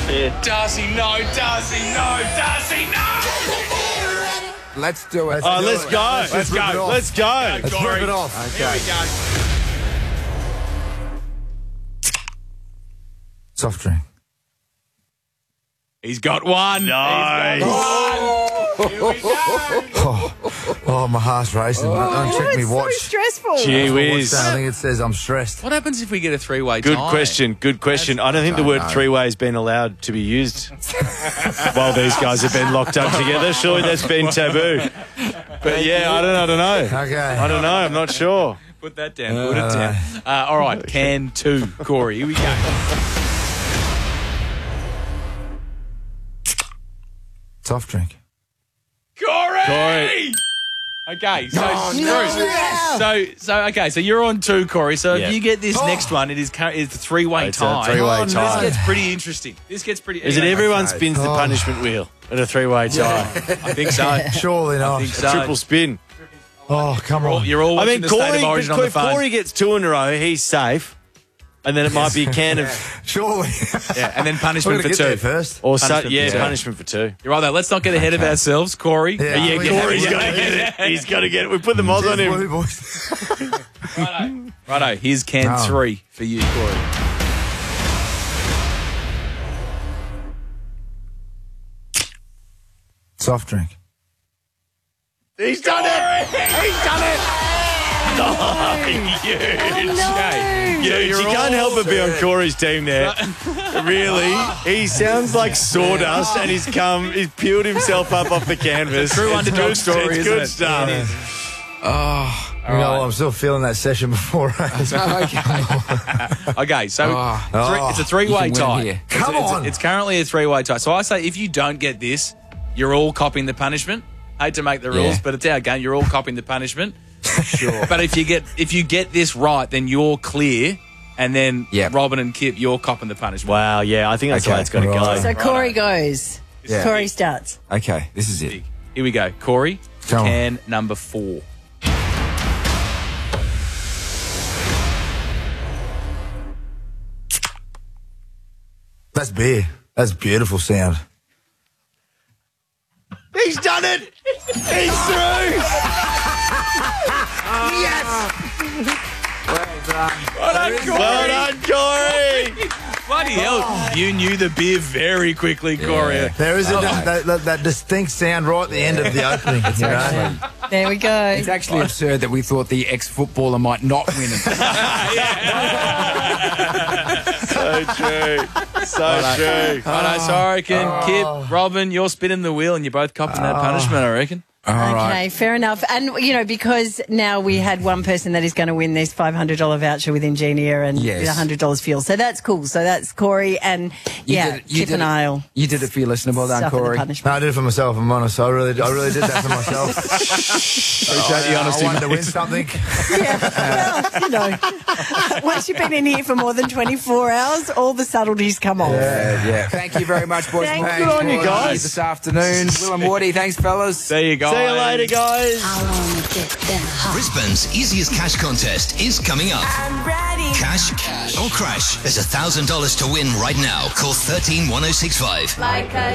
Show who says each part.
Speaker 1: Yeah.
Speaker 2: Darcy, no. Darcy, no. Darcy, no.
Speaker 3: Let's do it.
Speaker 4: Let's go.
Speaker 3: Let's rip it off.
Speaker 4: Let's go.
Speaker 3: Let's rip it off.
Speaker 2: Here we go.
Speaker 3: Soft drink.
Speaker 2: He's got one.
Speaker 4: Nice.
Speaker 2: Here we go.
Speaker 3: Oh, my heart's racing. Don't check me
Speaker 5: it's
Speaker 3: watch.
Speaker 5: so stressful.
Speaker 4: Gee whiz.
Speaker 3: I think it says I'm stressed.
Speaker 2: What happens if we get a three-way
Speaker 4: Good
Speaker 2: tie?
Speaker 4: question. Good question. I don't think the word three-way has been allowed to be used while these guys have been locked up together. Surely that's been taboo. But yeah, I don't know.
Speaker 3: Okay.
Speaker 4: I don't know. I'm not sure.
Speaker 2: Put that down. Put it down. All right, can 2, Corey. Here we go.
Speaker 3: Soft drink.
Speaker 2: Corey! Okay, so you're on 2, Corey. So
Speaker 4: Yeah.
Speaker 2: if you get this next one, it's a three-way
Speaker 4: It's
Speaker 2: tie.
Speaker 4: a three-way tie.
Speaker 2: This gets pretty interesting.
Speaker 4: Is it everyone spins the punishment wheel at a three-way tie?
Speaker 2: I think so.
Speaker 3: Surely not.
Speaker 2: I think so.
Speaker 4: Triple spin.
Speaker 3: Oh, come on.
Speaker 2: You're all
Speaker 4: I
Speaker 2: watching
Speaker 4: mean,
Speaker 2: the State of Origin on the
Speaker 4: if
Speaker 2: phone.
Speaker 4: Corey gets 2 in a row, he's safe. And then it might be a can of...
Speaker 3: Surely.
Speaker 2: Yeah, and then punishment
Speaker 3: We're
Speaker 2: for
Speaker 3: gonna get there
Speaker 2: 2.
Speaker 3: first.
Speaker 4: Or
Speaker 2: Punishment for two.
Speaker 4: punishment for 2.
Speaker 2: You're right, though. Let's not get ahead of ourselves, Corey.
Speaker 3: Yeah,
Speaker 4: Corey's got to get it. He's got to get it. We put the mods on him.
Speaker 3: Blue boys.
Speaker 2: Righto, here's can 3 for you, Corey.
Speaker 3: Soft drink.
Speaker 4: He's done it. He's done it. Oh, huge.
Speaker 2: Okay.
Speaker 4: Huge. You can't help but be on Corey's team there. Really. He sounds like sawdust and he's peeled himself up off the canvas.
Speaker 2: True
Speaker 4: It's
Speaker 2: underdog
Speaker 4: good-
Speaker 2: story,
Speaker 4: It's
Speaker 2: isn't
Speaker 4: good
Speaker 2: it?
Speaker 4: stuff.
Speaker 2: It is.
Speaker 3: You know, I'm still feeling that session before.
Speaker 2: Okay, so it's a three-way
Speaker 3: You can win
Speaker 2: tie.
Speaker 3: here.
Speaker 2: It's-
Speaker 3: Come
Speaker 2: it's-
Speaker 3: on.
Speaker 2: It's currently a three-way tie. So I say if you don't get this, you're all copping the punishment. Hate to make the rules,
Speaker 3: Yeah.
Speaker 2: but it's our game. You're all copping the punishment. Sure. But if you get this right, then you're clear. And then
Speaker 3: Yep.
Speaker 2: Robin and Kip, you're copping the punishment.
Speaker 4: Wow, yeah, I think that's the way it's got to
Speaker 3: Right.
Speaker 4: go.
Speaker 5: So Corey goes.
Speaker 3: Yeah.
Speaker 5: Corey starts.
Speaker 3: Okay, this is it.
Speaker 2: Here we go. Corey,
Speaker 3: Come on.
Speaker 2: can number 4.
Speaker 3: That's beer. That's beautiful sound.
Speaker 4: He's done it. He's through. Well done, Corey.
Speaker 2: Bloody hell. You knew the beer very quickly, Corey.
Speaker 3: There is that distinct sound right at the end of the opening. You know?
Speaker 5: There we go.
Speaker 6: It's actually absurd that we thought the ex-footballer might not win it.
Speaker 4: So true. So true.
Speaker 2: Righto, so I reckon, Kip, Robin, you're spinning the wheel and you're both copping that punishment, I reckon.
Speaker 5: Okay, fair enough. And, because now we had one person that is going to win this $500 voucher with Ingenia and $100 fuel. So that's cool. So that's Corey and, Kip and I'll.
Speaker 6: You did it for your listener. Well done,
Speaker 5: suffer the
Speaker 6: Corey.
Speaker 5: punishment.
Speaker 3: No, I did it for myself. I'm honest. I really did that for myself.
Speaker 2: Appreciate the honesty,
Speaker 3: I wanted to win
Speaker 2: mate.
Speaker 3: something.
Speaker 5: Well, once you've been in here for more than 24 hours, all the subtleties come off.
Speaker 6: Yeah. Thank you very much, boys.
Speaker 5: Thank
Speaker 6: and
Speaker 5: you.
Speaker 6: girls,
Speaker 5: Good on you
Speaker 6: for
Speaker 4: guys.
Speaker 6: This afternoon. Will and Wardy, thanks, fellas.
Speaker 2: There you go.
Speaker 4: See you later, guys.
Speaker 7: Brisbane's easiest cash contest is coming up.
Speaker 8: I'm ready.
Speaker 7: Cash or crash? There's $1,000 to win right now. Call 13 1065.
Speaker 8: Like a